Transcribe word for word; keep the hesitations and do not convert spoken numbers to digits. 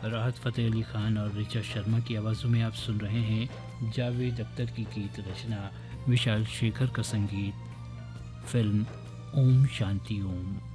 राहत फ़तेह अली खान और ऋचा शर्मा की आवाज़ों में आप सुन रहे हैं जावेद अख्तर की गीत रचना, विशाल शेखर का संगीत, फिल्म ओम शांति ओम।